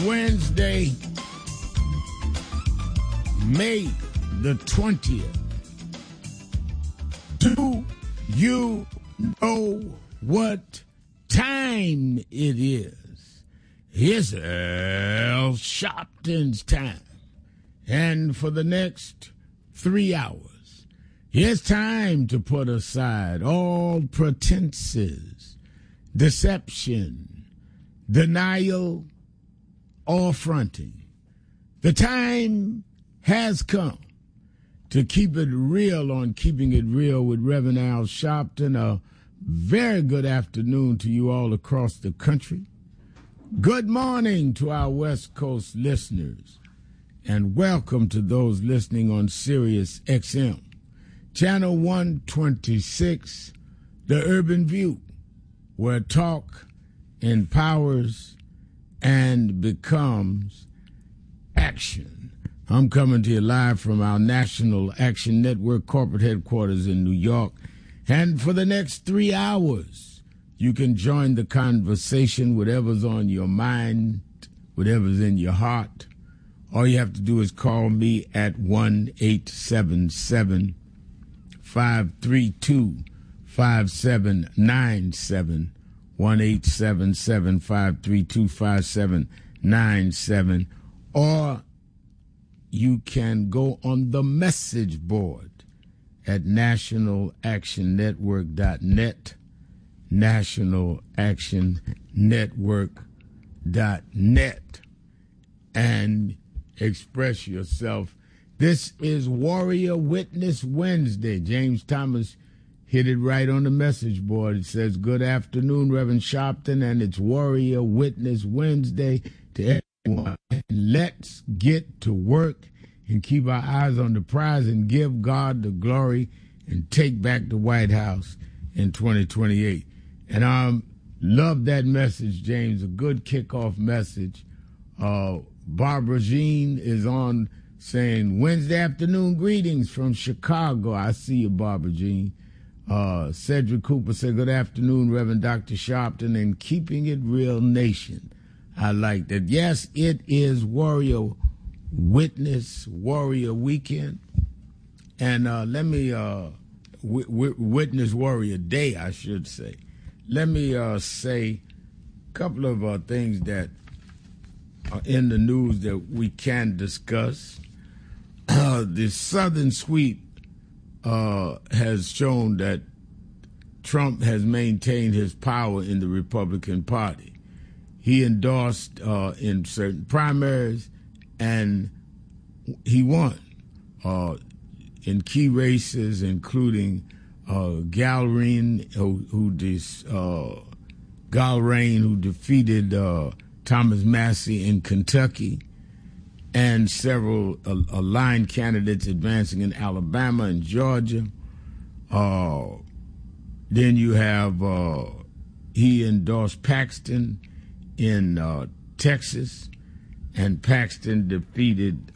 Wednesday, May the 20th. Do you know what time it is? It's Al Sharpton's time. And for the next 3 hours, it's time to put aside all pretenses, deception, denial, or fronting. The time has come to keep it real on Keeping It Real with Reverend Al Sharpton. A very good afternoon to you all across the country. Good morning to our West Coast listeners, and welcome to those listening on Sirius XM, Channel 126, The Urban View, where talk empowers and becomes action. I'm coming to you live from our National Action Network corporate headquarters in New York. And for the next 3 hours, you can join the conversation, whatever's on your mind, whatever's in your heart. All you have to do is call me at 1-877-532-5797, 1-877-532-5797, or you can go on the message board at nationalactionnetwork.net, nationalactionnetwork.net, and express yourself. This is Warrior Witness Wednesday. James Thomas hit it right on the message board. It says, good afternoon, Reverend Sharpton, and it's Warrior Witness Wednesday to everyone. Let's get to work and keep our eyes on the prize and give God the glory and take back the White House in 2028. And I love that message, James, a good kickoff message. Barbara Jean is on saying, Wednesday afternoon greetings from Chicago. I see you, Barbara Jean. Cedric Cooper said, good afternoon, Reverend Dr. Sharpton and Keeping It Real Nation. I like that. Yes, it is Warrior Witness, Warrior Weekend. And let me, Witness Warrior Day, I should say. Let me say a couple of things that are in the news that we can discuss. The Southern Sweep has shown that Trump has maintained his power in the Republican Party. He endorsed in certain primaries, and he won in key races, including Galrain, who defeated Thomas Massey in Kentucky, and several aligned candidates advancing in Alabama and Georgia. Then you have he endorsed Paxton in Texas, and Paxton defeated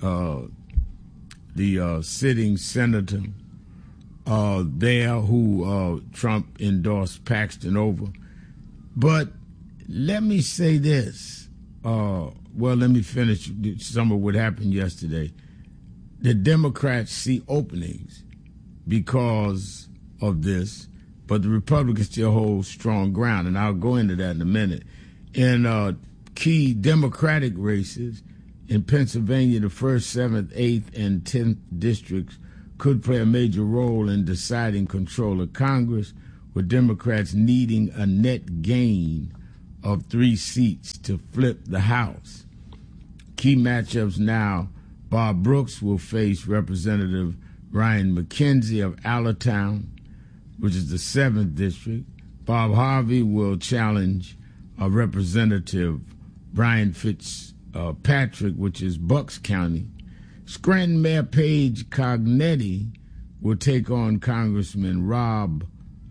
the sitting senator there, who Trump endorsed Paxton over. But let me say this. Let me finish some of what happened yesterday. The Democrats see openings because of this, but the Republicans still hold strong ground, and I'll go into that in a minute. In key Democratic races in Pennsylvania, the 1st, 7th, 8th, and 10th districts could play a major role in deciding control of Congress, with Democrats needing a net gain of 3 seats to flip the House. Key matchups now, Bob Brooks will face Representative Ryan McKenzie of Allentown, which is the 7th district. Bob Harvey will challenge Representative Brian Fitzpatrick, which is Bucks County. Scranton Mayor Paige Cognetti will take on Congressman Rob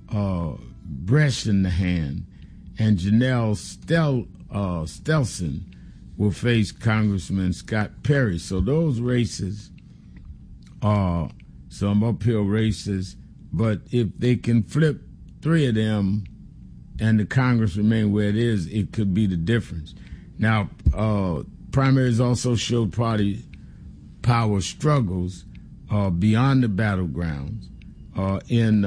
Bresnahan, and Janelle Stelson will face Congressman Scott Perry. So those races are some uphill races, but if they can flip 3 of them and the Congress remain where it is, it could be the difference. Now, primaries also showed party power struggles beyond the battlegrounds. In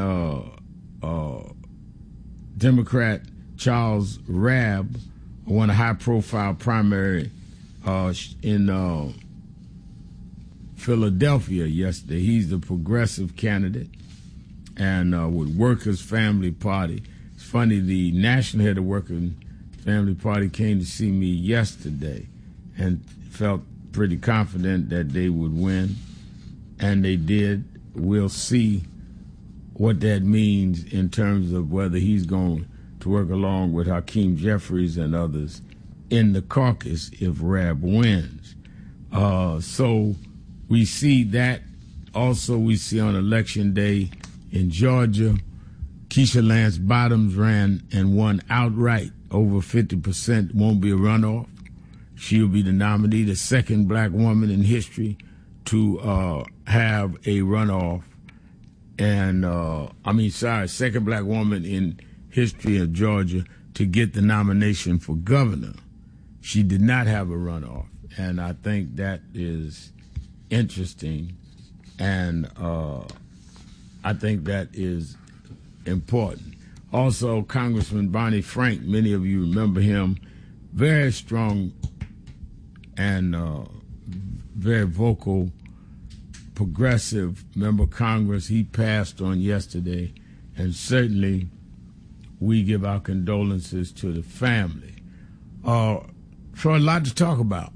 Democrat Charles Rabb won a high-profile primary in Philadelphia yesterday. He's the progressive candidate, and with Workers' Family Party. It's funny, the national head of Workers' Family Party came to see me yesterday and felt pretty confident that they would win, and they did. We'll see what that means in terms of whether he's going to work along with Hakeem Jeffries and others in the caucus if Rabb wins. So we see that. Also, we see on Election Day in Georgia, Keisha Lance Bottoms ran and won outright. Over 50%, won't be a runoff. She'll be the nominee, the second black woman in history to have a runoff. And, second black woman in history of Georgia to get the nomination for governor. She did not have a runoff. And I think that is interesting. And I think that is important. Also, Congressman Barney Frank, many of you remember him, very strong and very vocal, progressive member of Congress. He passed on yesterday, and certainly we give our condolences to the family. So a lot to talk about.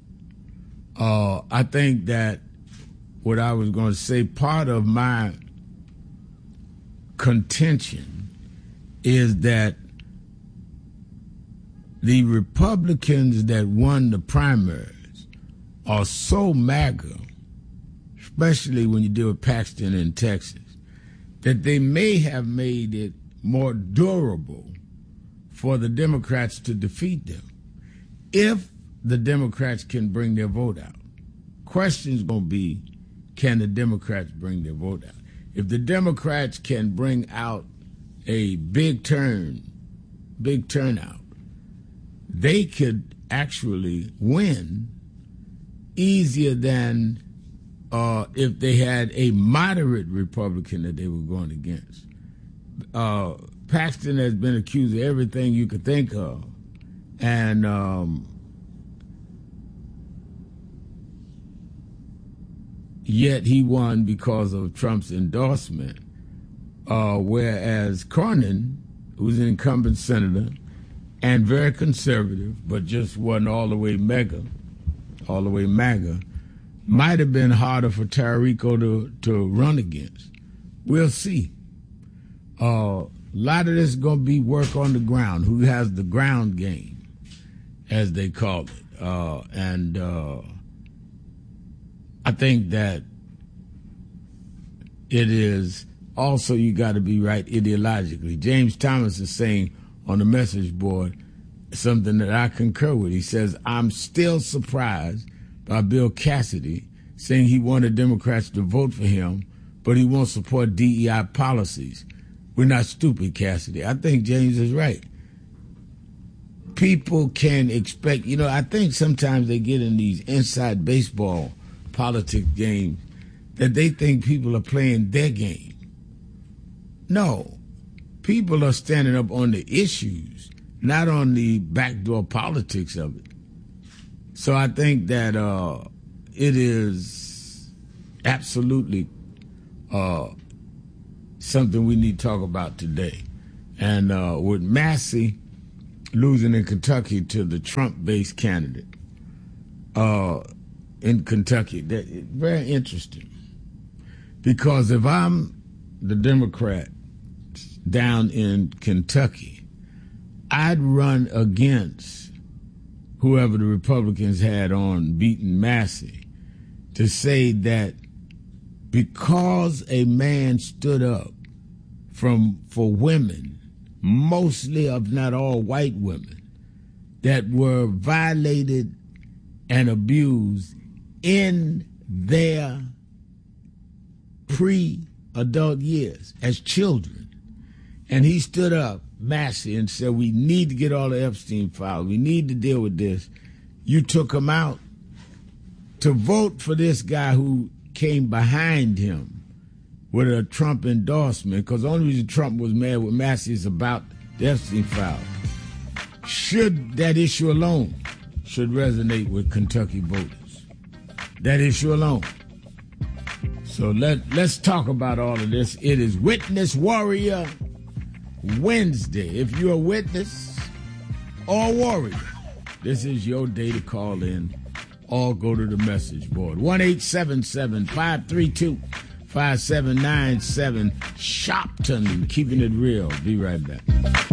I think that what I was going to say, part of my contention is that the Republicans that won the primaries are so MAGA, especially when you deal with Paxton in Texas, that they may have made it more durable for the Democrats to defeat them if the Democrats can bring their vote out. Question's going to be, can the Democrats bring their vote out? If the Democrats can bring out a big turnout, they could actually win easier than if they had a moderate Republican that they were going against. Paxton has been accused of everything you could think of, and yet he won because of Trump's endorsement. Whereas Cornyn, who's an incumbent senator and very conservative, but just wasn't all the way MAGA, might have been harder for Tarico to run against. We'll see. A lot of this is going to be work on the ground, who has the ground game, as they call it. I think that it is also, you got to be right ideologically. James Thomas is saying on the message board something that I concur with. He says, I'm still surprised by Bill Cassidy saying he wanted Democrats to vote for him, but he won't support DEI policies. We're not stupid, Cassidy. I think James is right. People can expect, I think sometimes they get in these inside baseball politics games that they think people are playing their game. No, people are standing up on the issues, not on the backdoor politics of it. So I think that it is absolutely something we need to talk about today. And with Massey losing in Kentucky to the Trump-based candidate in Kentucky, that very interesting. Because if I'm the Democrat down in Kentucky, I'd run against whoever the Republicans had on beating Massey to say that because a man stood up for women, mostly of not all white women, that were violated and abused in their pre-adult years as children. And he stood up, Massey, and said, we need to get all the Epstein files. We need to deal with this. you took him out to vote for this guy who came behind him with a Trump endorsement, because the only reason Trump was mad with Massey is about the Epstein file. Should that issue alone should resonate with Kentucky voters? That issue alone. So let's talk about all of this. It is Witness Warrior Wednesday. If you're a witness or warrior, this is your day to call in or go to the message board. 1-877-532-5797. Shopton, keeping it real. Be right back.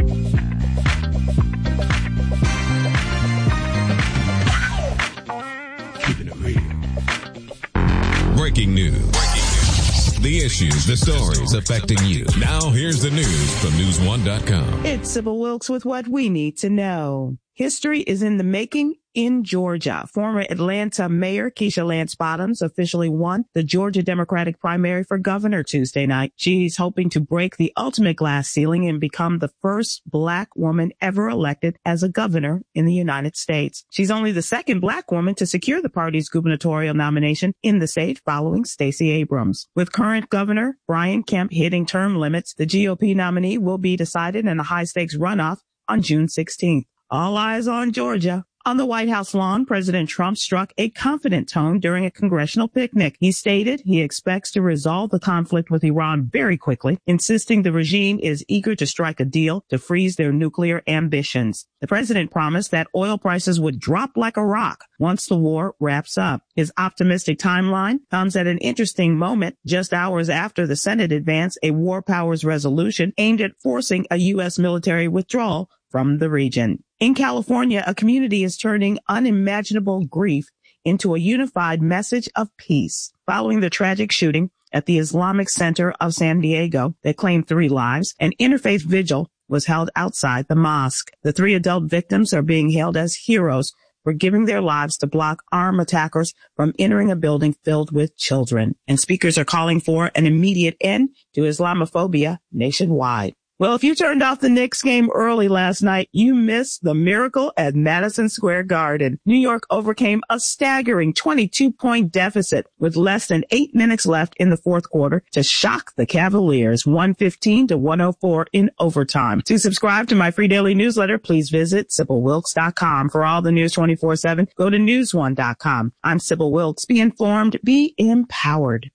Keeping it real. Breaking news. The issues, the stories affecting you. Now here's the news from News1.com. It's Sybil Wilkes with what we need to know. History is in the making in Georgia. Former Atlanta Mayor Keisha Lance Bottoms officially won the Georgia Democratic primary for governor Tuesday night. She's hoping to break the ultimate glass ceiling and become the first Black woman ever elected as a governor in the United States. She's only the second Black woman to secure the party's gubernatorial nomination in the state, following Stacey Abrams. With current Governor Brian Kemp hitting term limits, the GOP nominee will be decided in a high-stakes runoff on June 16th. All eyes on Georgia. On the White House lawn, President Trump struck a confident tone during a congressional picnic. He stated he expects to resolve the conflict with Iran very quickly, insisting the regime is eager to strike a deal to freeze their nuclear ambitions. The president promised that oil prices would drop like a rock once the war wraps up. His optimistic timeline comes at an interesting moment, just hours after the Senate advanced a war powers resolution aimed at forcing a U.S. military withdrawal from the region. In California, a community is turning unimaginable grief into a unified message of peace following the tragic shooting at the Islamic Center of San Diego that claimed 3 lives. An interfaith vigil was held outside the mosque. The 3 adult victims are being hailed as heroes for giving their lives to block armed attackers from entering a building filled with children. And speakers are calling for an immediate end to Islamophobia nationwide. Well, if you turned off the Knicks game early last night, you missed the miracle at Madison Square Garden. New York overcame a staggering 22-point deficit with less than 8 minutes left in the fourth quarter to shock the Cavaliers 115-104 in overtime. To subscribe to my free daily newsletter, please visit SybilWilkes.com. For all the news 24/7, go to News1.com. I'm Sybil Wilkes. Be informed, be empowered.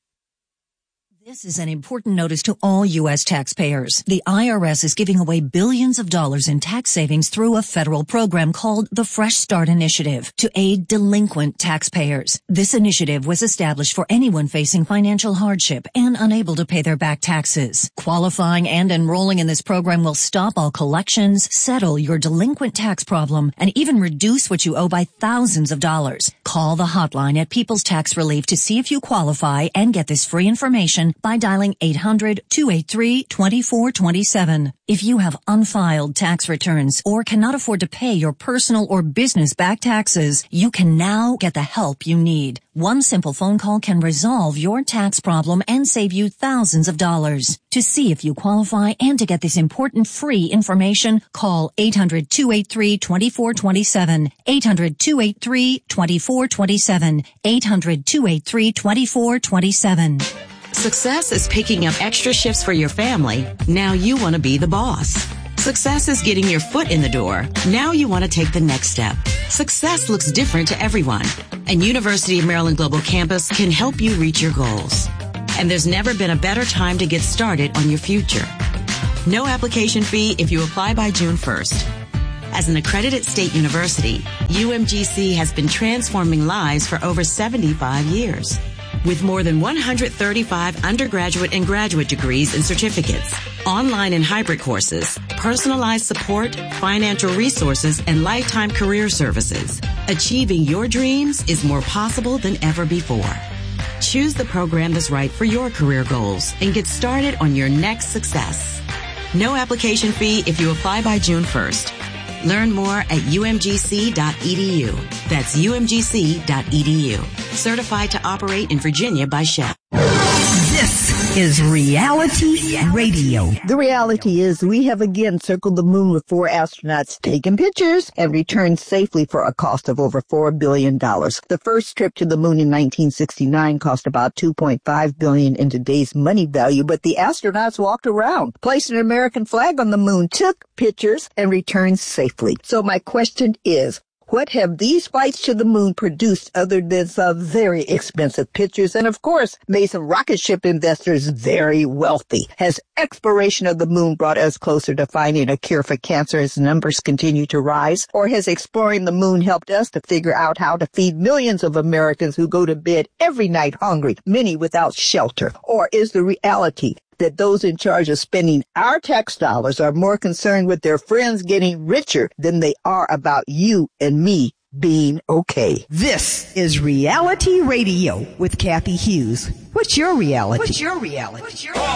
This is an important notice to all U.S. taxpayers. The IRS is giving away billions of dollars in tax savings through a federal program called the Fresh Start Initiative to aid delinquent taxpayers. This initiative was established for anyone facing financial hardship and unable to pay their back taxes. Qualifying and enrolling in this program will stop all collections, settle your delinquent tax problem, and even reduce what you owe by thousands of dollars. Call the hotline at People's Tax Relief to see if you qualify and get this free information by dialing 800-283-2427. If you have unfiled tax returns or cannot afford to pay your personal or business back taxes, you can now get the help you need. One simple phone call can resolve your tax problem and save you thousands of dollars. To see if you qualify and to get this important free information, call 800-283-2427. 800-283-2427. 800-283-2427. Success is picking up extra shifts for your family. Now you want to be the boss. Success is getting your foot in the door. Now you want to take the next step. Success looks different to everyone, and University of Maryland Global Campus can help you reach your goals. And there's never been a better time to get started on your future. No application fee if you apply by June 1st. As an accredited state university, UMGC has been transforming lives for over 75 years. With more than 135 undergraduate and graduate degrees and certificates, online and hybrid courses, personalized support, financial resources, and lifetime career services, achieving your dreams is more possible than ever before. Choose the program that's right for your career goals and get started on your next success. No application fee if you apply by June 1st. Learn more at umgc.edu. That's umgc.edu. Certified to operate in Virginia by Shell. This is Reality Radio. The reality is we have again circled the moon with 4 astronauts taking pictures and returned safely for a cost of over $4 billion. The first trip to the moon in 1969 cost about $2.5 billion in today's money value, but the astronauts walked around, placed an American flag on the moon, took pictures, and returned safely. So my question is, what have these flights to the moon produced other than some very expensive pictures and, of course, made some rocket ship investors very wealthy? Has exploration of the moon brought us closer to finding a cure for cancer as numbers continue to rise? Or has exploring the moon helped us to figure out how to feed millions of Americans who go to bed every night hungry, many without shelter? Or is the reality that those in charge of spending our tax dollars are more concerned with their friends getting richer than they are about you and me being okay? This is Reality Radio with Kathy Hughes. What's your reality?